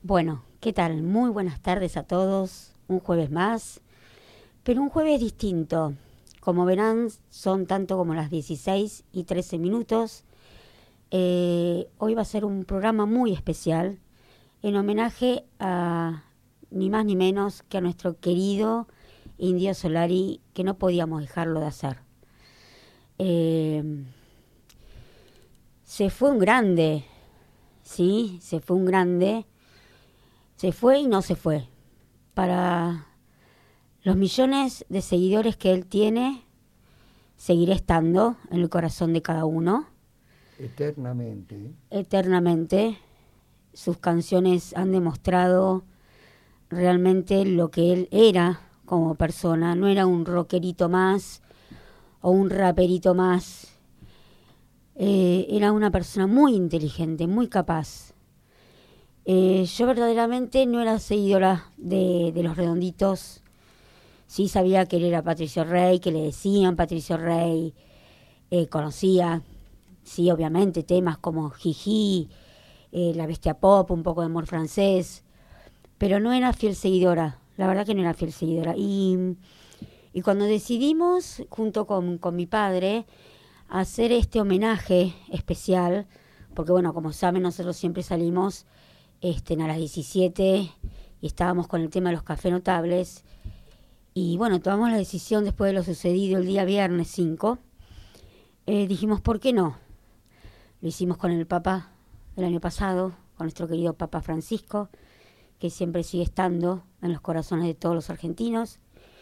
Bueno, ¿qué tal? Muy buenas tardes a todos. Un jueves más, pero un jueves distinto. Como verán, son tanto como las 16:13. Hoy va a ser un programa muy especial en homenaje a ni más ni menos que a nuestro querido Indio Solari, que no podíamos dejarlo de hacer. Se fue un grande, ¿sí? Se fue un grande. Se fue y no se fue. Para los millones de seguidores que él tiene, seguirá estando en el corazón de cada uno. Eternamente. Eternamente. Sus canciones han demostrado realmente lo que él era como persona. No era un rockerito más o un raperito más. Era una persona muy inteligente, muy capaz. Yo verdaderamente no era seguidora de Los Redonditos. Sí sabía que él era Patricio Rey, que le decían Patricio Rey. Conocía, sí, obviamente, temas como Jiji, La Bestia Pop, un poco de amor francés. Pero no era fiel seguidora, la verdad que no era fiel seguidora. Y cuando decidimos, junto con mi padre, hacer este homenaje especial, porque bueno, como saben, nosotros siempre salimos a las 17 y estábamos con el tema de los cafés notables. Y bueno, tomamos la decisión después de lo sucedido el día viernes 5. Dijimos, ¿por qué no? Lo hicimos con el Papa el año pasado, con nuestro querido Papa Francisco, que siempre sigue estando en los corazones de todos los argentinos.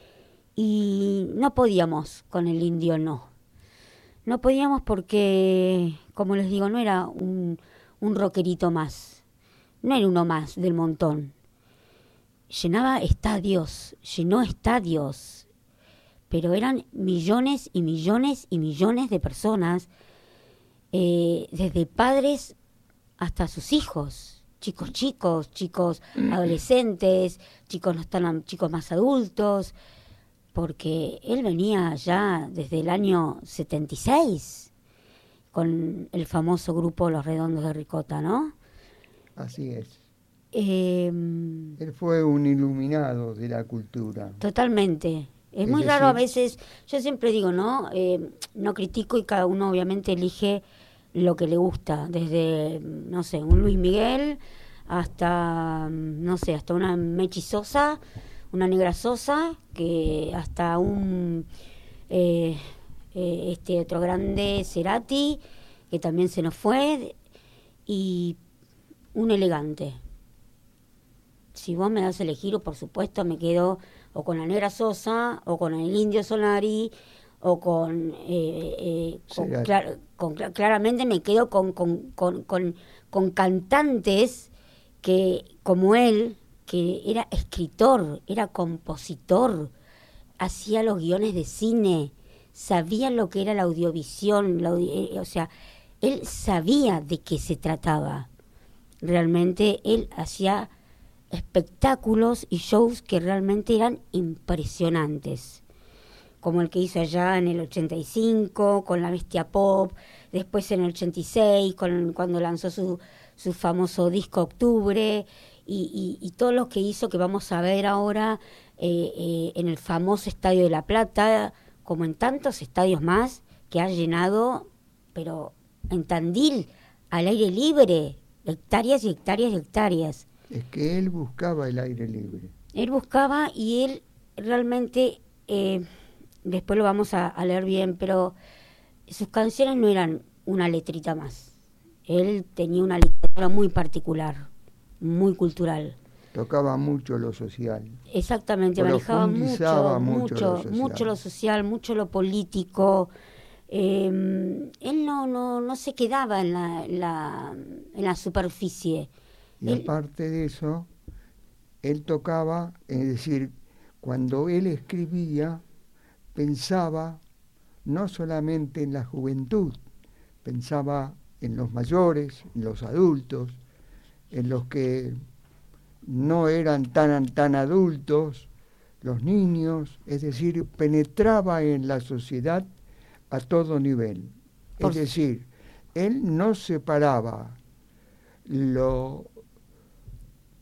Y no podíamos con el Indio, no. No podíamos porque, como les digo, no era un rockerito más. No era uno más del montón. Llenó estadios, pero eran millones y millones y millones de personas, desde padres hasta sus hijos, chicos adolescentes, chicos más adultos, porque él venía ya desde el año 76 con el famoso grupo Los Redondos de Ricota, ¿no? Así es. Él fue un iluminado de la cultura. Totalmente. Es muy raro a veces, yo siempre digo, ¿no? No critico y cada uno obviamente elige lo que le gusta, desde, no sé, un Luis Miguel hasta, no sé, hasta una Mechi Sosa, una Negra Sosa, que hasta un, otro grande Cerati, que también se nos fue, y un Elegante. Si vos me das a elegir, por supuesto me quedo o con la Negra Sosa, o con el Indio Solari, o claramente me quedo con cantantes que, como él, que era escritor, era compositor, hacía los guiones de cine, sabía lo que era la audiovisión, o sea, él sabía de qué se trataba. Realmente él hacía espectáculos y shows que realmente eran impresionantes, como el que hizo allá en el 85 con La Bestia Pop, después en el 86 cuando lanzó su famoso disco Octubre, y todo lo que hizo, que vamos a ver ahora en el famoso Estadio de La Plata, como en tantos estadios más que ha llenado, pero en Tandil, al aire libre, hectáreas y hectáreas y hectáreas. Es que él buscaba el aire libre. Él buscaba, y él realmente, después lo vamos a leer bien, pero sus canciones no eran una letrita más. Él tenía una literatura muy particular, muy cultural. Tocaba mucho lo social. Exactamente, manejaba mucho lo social, mucho lo político. Él no se quedaba en la superficie. Y aparte de eso, él tocaba, es decir, cuando él escribía, pensaba no solamente en la juventud, pensaba en los mayores, en los adultos, en los que no eran tan adultos, los niños, es decir, penetraba en la sociedad a todo nivel. Es decir, él no separaba lo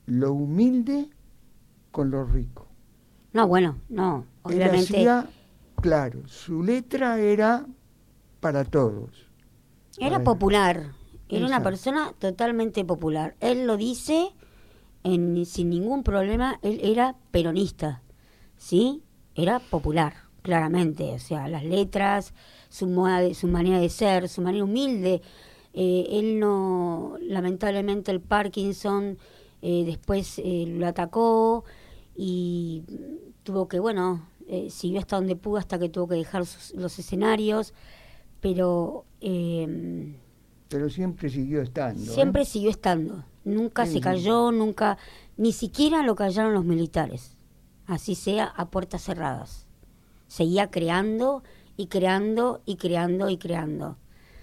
lo humilde con lo rico. No, bueno, no, obviamente. Él hacía, claro, su letra era para todos. Era popular, era una Exacto. persona totalmente popular. Él lo dice sin ningún problema, él era peronista, ¿sí? Era popular, claramente, o sea, las letras, su manera de ser, su manera humilde. Él no, lamentablemente el Parkinson después lo atacó y tuvo que, bueno, siguió hasta donde pudo, hasta que tuvo que dejar los escenarios, pero Pero siempre siguió estando. siempre siguió estando, nunca se cayó, nunca, ni siquiera lo callaron los militares, así sea a puertas cerradas. Seguía creando y creando y creando y creando.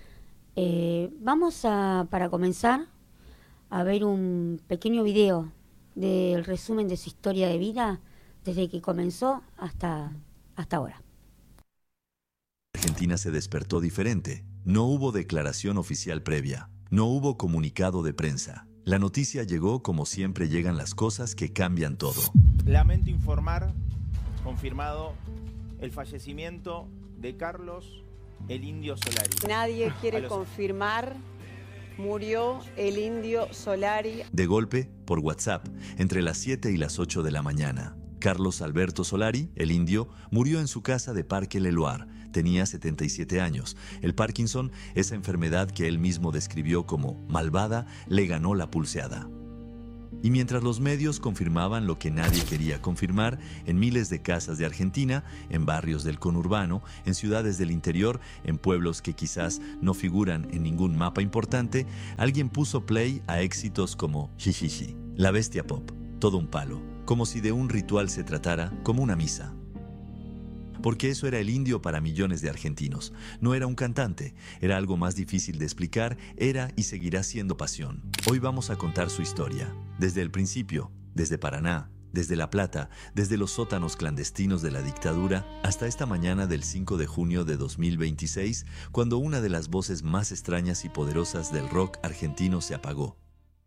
Vamos para comenzar, a ver un pequeño video del resumen de su historia de vida desde que comenzó hasta ahora. Argentina se despertó diferente. No hubo declaración oficial previa. No hubo comunicado de prensa. La noticia llegó como siempre llegan las cosas que cambian todo. Lamento informar, confirmado, el fallecimiento de Carlos el Indio Solari. Nadie quiere confirmar, murió el Indio Solari. De golpe, por WhatsApp, entre las 7 y las 8 de la mañana. Carlos Alberto Solari, el Indio, murió en su casa de Parque Leloir. Tenía 77 años. El Parkinson, esa enfermedad que él mismo describió como malvada, le ganó la pulseada. Y mientras los medios confirmaban lo que nadie quería confirmar, en miles de casas de Argentina, en barrios del conurbano, en ciudades del interior, en pueblos que quizás no figuran en ningún mapa importante, alguien puso play a éxitos como Jijiji, La Bestia Pop, Todo un Palo, como si de un ritual se tratara, como una misa. Porque eso era el Indio para millones de argentinos. No era un cantante, era algo más difícil de explicar, era y seguirá siendo pasión. Hoy vamos a contar su historia, desde el principio, desde Paraná, desde La Plata, desde los sótanos clandestinos de la dictadura, hasta esta mañana del 5 de junio de 2026, cuando una de las voces más extrañas y poderosas del rock argentino se apagó.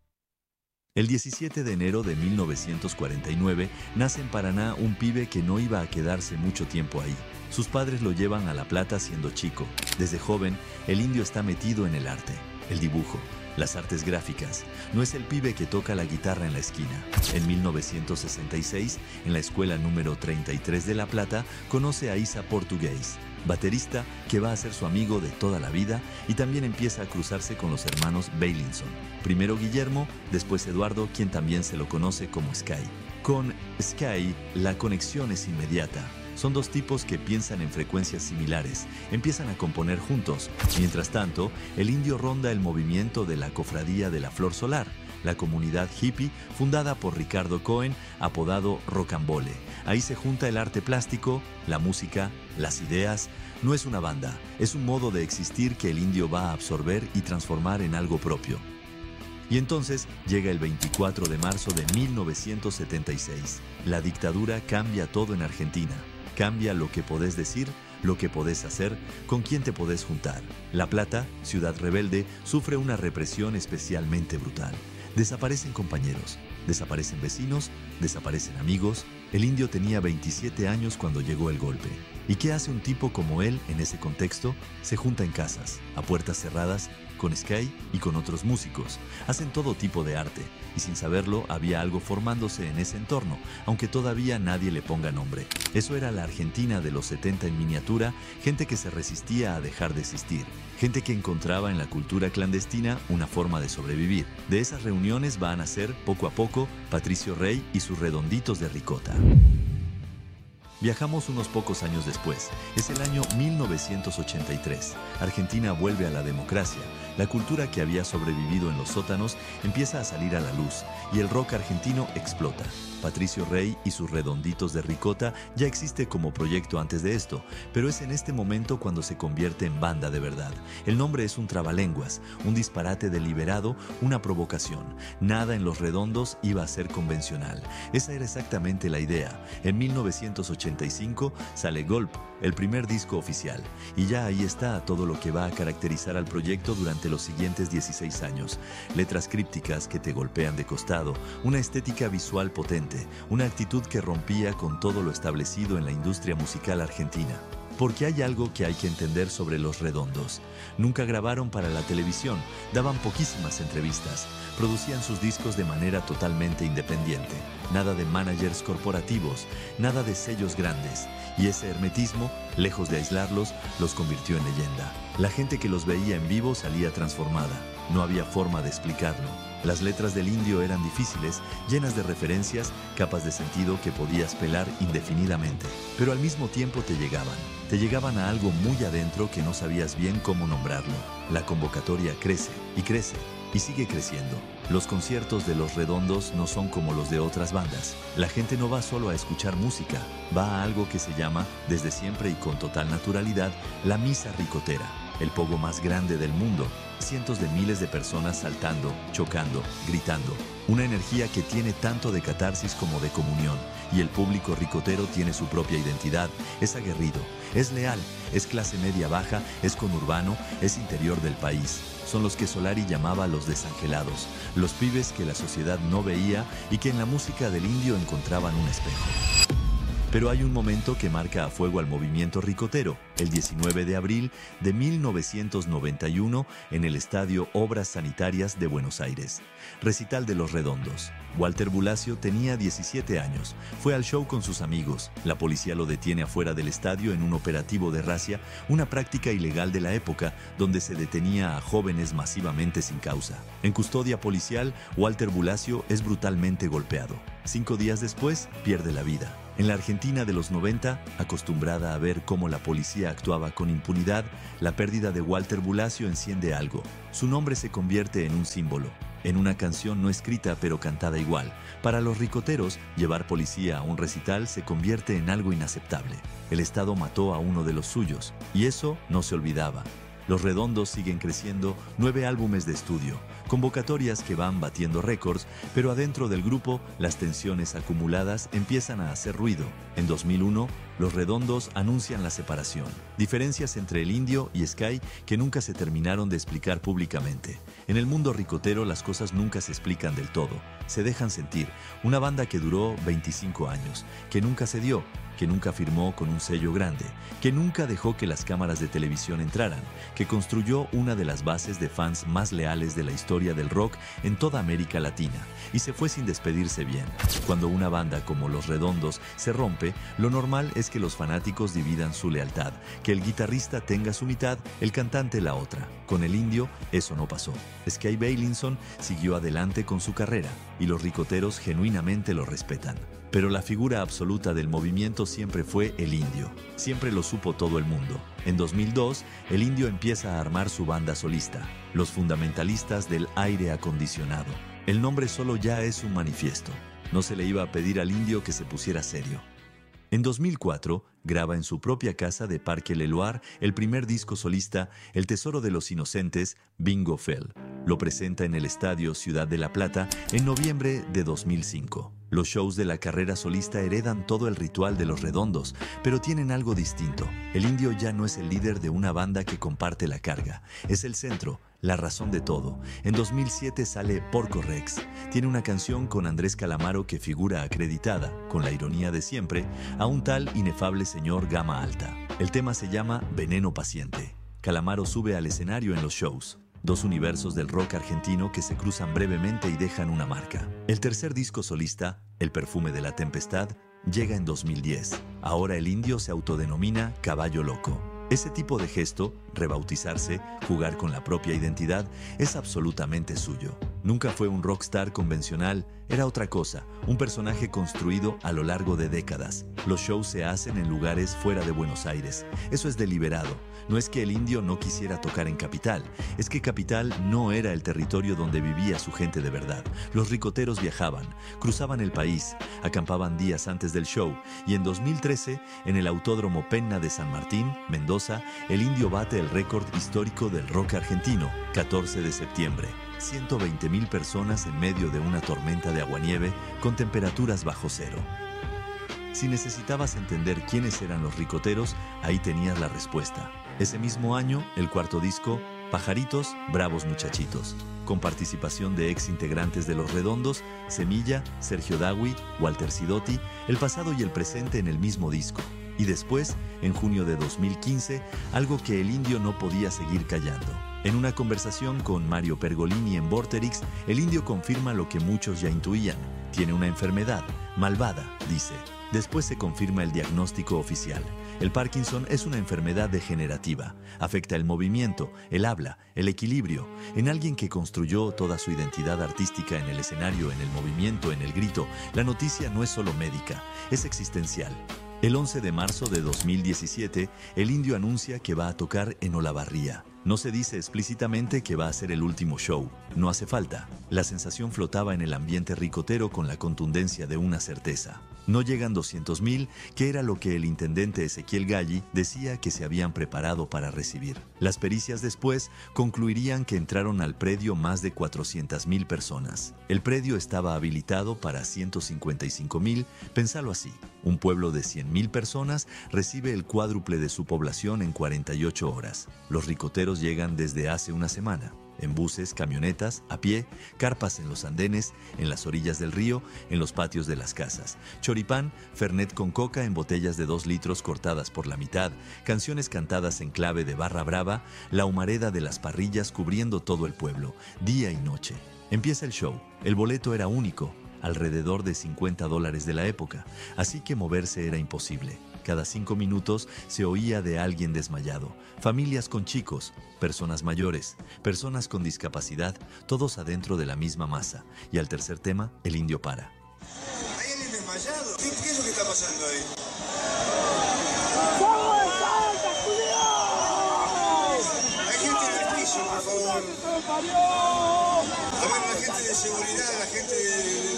El 17 de enero de 1949 nace en Paraná un pibe que no iba a quedarse mucho tiempo ahí. Sus padres lo llevan a La Plata siendo chico. Desde joven, el Indio está metido en el arte, el dibujo, las artes gráficas. No es el pibe que toca la guitarra en la esquina. En 1966, en la escuela número 33 de La Plata, conoce a Isa Portugués, baterista que va a ser su amigo de toda la vida, y también empieza a cruzarse con los hermanos Bailinson. Primero Guillermo, después Eduardo, quien también se lo conoce como Sky. Con Sky, la conexión es inmediata. Son dos tipos que piensan en frecuencias similares, empiezan a componer juntos. Mientras tanto, el Indio ronda el movimiento de la Cofradía de la Flor Solar, la comunidad hippie fundada por Ricardo Cohen, apodado Rocambole. Ahí se junta el arte plástico, la música, las ideas. No es una banda, es un modo de existir que el Indio va a absorber y transformar en algo propio. Y entonces llega el 24 de marzo de 1976. La dictadura cambia todo en Argentina. Cambia lo que podés decir, lo que podés hacer, con quién te podés juntar. La Plata, ciudad rebelde, sufre una represión especialmente brutal. Desaparecen compañeros, desaparecen vecinos, desaparecen amigos. El Indio tenía 27 años cuando llegó el golpe. ¿Y qué hace un tipo como él en ese contexto? Se junta en casas, a puertas cerradas, con Sky y con otros músicos. Hacen todo tipo de arte, y sin saberlo había algo formándose en ese entorno, aunque todavía nadie le ponga nombre. Eso era la Argentina de los 70 en miniatura, gente que se resistía a dejar de existir, gente que encontraba en la cultura clandestina una forma de sobrevivir. De esas reuniones van a nacer, poco a poco, Patricio Rey y sus Redonditos de Ricota. Viajamos unos pocos años después. Es el año 1983. Argentina vuelve a la democracia. La cultura que había sobrevivido en los sótanos empieza a salir a la luz y el rock argentino explota. Patricio Rey y sus Redonditos de Ricota ya existe como proyecto antes de esto, pero es en este momento cuando se convierte en banda de verdad. El nombre es un trabalenguas, un disparate deliberado, una provocación. Nada en Los Redondos iba a ser convencional. Esa era exactamente la idea. En 1985 sale Golp, el primer disco oficial, y ya ahí está todo lo que va a caracterizar al proyecto durante los siguientes 16 años. Letras crípticas que te golpean de costado, una estética visual potente, una actitud que rompía con todo lo establecido en la industria musical argentina. Porque hay algo que hay que entender sobre Los Redondos. Nunca grabaron para la televisión, daban poquísimas entrevistas, producían sus discos de manera totalmente independiente. Nada de managers corporativos, nada de sellos grandes. Y ese hermetismo, lejos de aislarlos, los convirtió en leyenda. La gente que los veía en vivo salía transformada. No había forma de explicarlo. Las letras del Indio eran difíciles, llenas de referencias, capas de sentido que podías pelar indefinidamente. Pero al mismo tiempo te llegaban a algo muy adentro que no sabías bien cómo nombrarlo. La convocatoria crece y crece y sigue creciendo. Los conciertos de Los Redondos no son como los de otras bandas. La gente no va solo a escuchar música, va a algo que se llama, desde siempre y con total naturalidad, la misa ricotera, el pogo más grande del mundo. Cientos de miles de personas saltando, chocando, gritando. Una energía que tiene tanto de catarsis como de comunión. Y el público ricotero tiene su propia identidad. Es aguerrido, es leal, es clase media baja, es conurbano, es interior del país. Son los que Solari llamaba los desangelados, los pibes que la sociedad no veía y que en la música del Indio encontraban un espejo. Pero hay un momento que marca a fuego al movimiento ricotero, el 19 de abril de 1991 en el Estadio Obras Sanitarias de Buenos Aires. Recital de Los Redondos. Walter Bulacio tenía 17 años. Fue al show con sus amigos. La policía lo detiene afuera del estadio en un operativo de razzia, una práctica ilegal de la época donde se detenía a jóvenes masivamente sin causa. En custodia policial, Walter Bulacio es brutalmente golpeado. 5 días después, pierde la vida. En la Argentina de los 90, acostumbrada a ver cómo la policía actuaba con impunidad, la pérdida de Walter Bulacio enciende algo. Su nombre se convierte en un símbolo, en una canción no escrita pero cantada igual. Para los ricoteros, llevar policía a un recital se convierte en algo inaceptable. El Estado mató a uno de los suyos, y eso no se olvidaba. Los Redondos siguen creciendo, 9 álbumes de estudio, convocatorias que van batiendo récords, pero adentro del grupo las tensiones acumuladas empiezan a hacer ruido. En 2001, Los Redondos anuncian la separación. Diferencias entre el Indio y Sky que nunca se terminaron de explicar públicamente. En el mundo ricotero las cosas nunca se explican del todo, se dejan sentir. Una banda que duró 25 años, que nunca se dio, que nunca firmó con un sello grande, que nunca dejó que las cámaras de televisión entraran, que construyó una de las bases de fans más leales de la historia del rock en toda América Latina, y se fue sin despedirse bien. Cuando una banda como Los Redondos se rompe, lo normal es que los fanáticos dividan su lealtad, que el guitarrista tenga su mitad, el cantante la otra. Con el Indio eso no pasó. Sky Bailinson siguió adelante con su carrera, y los ricoteros genuinamente lo respetan. Pero la figura absoluta del movimiento siempre fue el Indio. Siempre lo supo todo el mundo. En 2002, el Indio empieza a armar su banda solista, Los Fundamentalistas del Aire Acondicionado. El nombre solo ya es un manifiesto. No se le iba a pedir al Indio que se pusiera serio. En 2004, graba en su propia casa de Parque Leloir el primer disco solista, El Tesoro de los Inocentes, Bingo Fell. Lo presenta en el Estadio Ciudad de La Plata en noviembre de 2005. Los shows de la carrera solista heredan todo el ritual de Los Redondos, pero tienen algo distinto. El Indio ya no es el líder de una banda que comparte la carga. Es el centro, la razón de todo. En 2007 sale Porco Rex. Tiene una canción con Andrés Calamaro que figura acreditada, con la ironía de siempre, a un tal inefable señor gama alta. El tema se llama Veneno Paciente. Calamaro sube al escenario en los shows. 2 universos del rock argentino que se cruzan brevemente y dejan una marca. El tercer disco solista, El Perfume de la Tempestad, llega en 2010. Ahora el Indio se autodenomina Caballo Loco. Ese tipo de gesto, rebautizarse, jugar con la propia identidad, es absolutamente suyo. Nunca fue un rockstar convencional, era otra cosa, un personaje construido a lo largo de décadas. Los shows se hacen en lugares fuera de Buenos Aires. Eso es deliberado. No es que el Indio no quisiera tocar en Capital, es que Capital no era el territorio donde vivía su gente de verdad. Los ricoteros viajaban, cruzaban el país, acampaban días antes del show, y en 2013, en el Autódromo Penna de San Martín, Mendoza, el Indio bate el récord histórico del rock argentino, 14 de septiembre. 120.000 personas en medio de una tormenta de aguanieve con temperaturas bajo cero. Si necesitabas entender quiénes eran los ricoteros, ahí tenías la respuesta. Ese mismo año, el cuarto disco, Pajaritos, Bravos Muchachitos, con participación de ex integrantes de Los Redondos, Semilla, Sergio Dawi, Walter Sidotti, el pasado y el presente en el mismo disco. Y después, en junio de 2015, algo que el Indio no podía seguir callando. En una conversación con Mario Pergolini en Vorterix, el Indio confirma lo que muchos ya intuían. Tiene una enfermedad, malvada, dice. Después se confirma el diagnóstico oficial. El Parkinson es una enfermedad degenerativa. Afecta el movimiento, el habla, el equilibrio. En alguien que construyó toda su identidad artística en el escenario, en el movimiento, en el grito, la noticia no es solo médica, es existencial. El 11 de marzo de 2017, el Indio anuncia que va a tocar en Olavarría. No se dice explícitamente que va a ser el último show. No hace falta. La sensación flotaba en el ambiente ricotero con la contundencia de una certeza. No llegan 200,000, que era lo que el intendente Ezequiel Galli decía que se habían preparado para recibir. Las pericias después concluirían que entraron al predio más de 400,000 personas. El predio estaba habilitado para 155,000, pensalo así. Un pueblo de 100,000 personas recibe el cuádruple de su población en 48 horas. Los ricoteros llegan desde hace una semana. En buses, camionetas, a pie, carpas en los andenes, en las orillas del río, en los patios de las casas. Choripán, fernet con coca en botellas de 2 litros cortadas por la mitad, canciones cantadas en clave de barra brava, la humareda de las parrillas cubriendo todo el pueblo, día y noche. Empieza el show. El boleto era único, alrededor de $50 de la época, así que moverse era imposible. Cada 5 minutos se oía de alguien desmayado, familias con chicos, personas mayores, personas con discapacidad, todos adentro de la misma masa. Y al tercer tema, el Indio para. ¿Hay alguien desmayado? ¿Qué es lo que está pasando ahí? Hay gente en el piso, por favor. A ver, la gente de seguridad, la gente de...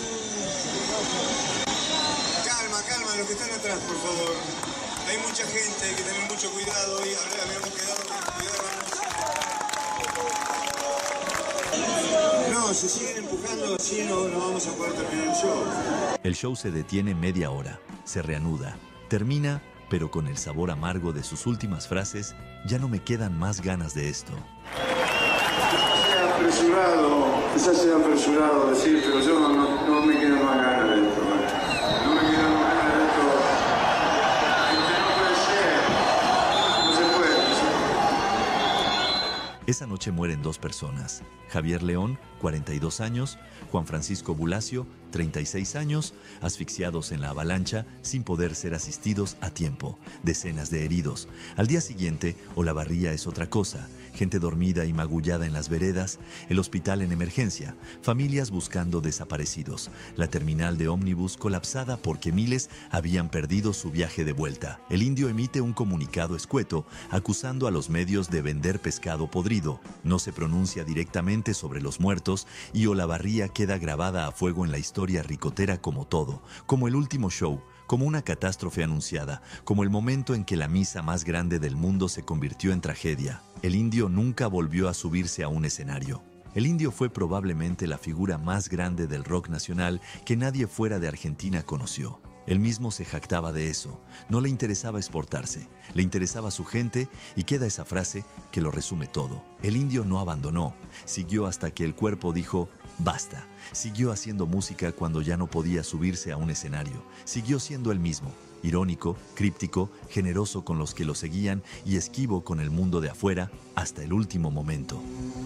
Calma, los que están atrás, por favor. Hay mucha gente, hay que tener mucho cuidado y habíamos quedado con cuidar. No, si siguen empujando así no vamos a poder terminar el show. El show se detiene media hora, se reanuda, termina, pero con el sabor amargo de sus últimas frases, ya no me quedan más ganas de esto. Quizás sea apresurado decir, pero yo no me quedan más ganas de esto. No me quedan más ganas de esto. No puede ser. No se puede. Esa noche mueren 2 personas. Javier León, 42 años, Juan Francisco Bulacio, 36 años, asfixiados en la avalancha sin poder ser asistidos a tiempo. Decenas de heridos. Al día siguiente, Olavarría es otra cosa. Gente dormida y magullada en las veredas, el hospital en emergencia, familias buscando desaparecidos, la terminal de ómnibus colapsada porque miles habían perdido su viaje de vuelta. El Indio emite un comunicado escueto acusando a los medios de vender pescado podrido. No se pronuncia directamente sobre los muertos y Olavarría queda grabada a fuego en la historia ricotera como todo, como el último show, como una catástrofe anunciada, como el momento en que la misa más grande del mundo se convirtió en tragedia. El Indio nunca volvió a subirse a un escenario. El Indio fue probablemente la figura más grande del rock nacional que nadie fuera de Argentina conoció. Él mismo se jactaba de eso. No le interesaba exportarse, le interesaba su gente y queda esa frase que lo resume todo. El Indio no abandonó, siguió hasta que el cuerpo dijo basta. Siguió haciendo música cuando ya no podía subirse a un escenario. Siguió siendo el mismo, irónico, críptico, generoso con los que lo seguían y esquivo con el mundo de afuera hasta el último momento.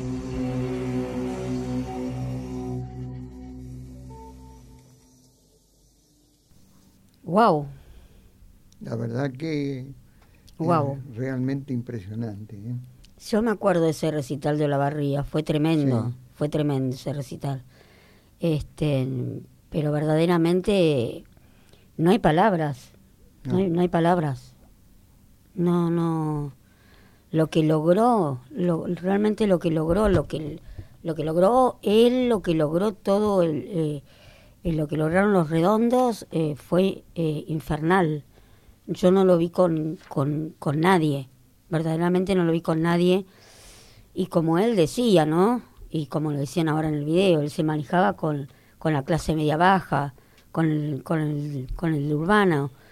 Wow. La verdad que Wow. realmente impresionante. Yo me acuerdo de ese recital de Olavarría, fue tremendo, Sí. fue tremendo ese recital. Pero verdaderamente no hay palabras, no hay palabras. No. Lo que logró, realmente lo que logró, lo que logró él, lo que logró todo lo que lograron los Redondos fue infernal. Yo no lo vi con nadie, verdaderamente no lo vi con nadie. Y como él decía, ¿no? Y como lo decían ahora en el video, él se manejaba con la clase media baja, con el urbano.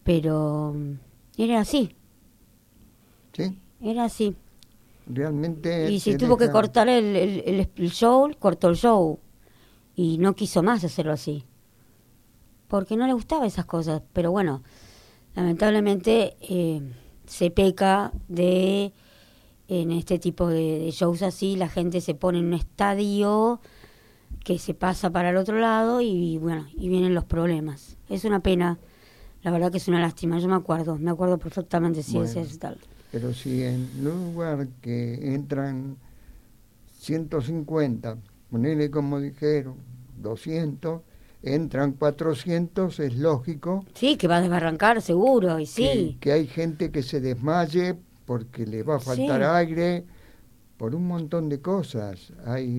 pero era así. ¿Sí? Era así. Realmente... Y si tuvo que cortar el show, cortó el show. Y no quiso más hacerlo así. Porque no le gustaban esas cosas. Pero bueno, lamentablemente se peca de... En este tipo de shows así, la gente se pone en un estadio que se pasa para el otro lado y bueno, y vienen los problemas. Es una pena, la verdad que es una lástima. Yo me acuerdo perfectamente Ciencias y tal. Pero si en un lugar que entran 150, ponele como dijeron, 200, entran 400, es lógico. Sí, que va a desbarrancar seguro, y sí. Que hay gente que se desmaye porque le va a faltar aire, por un montón de cosas. Hay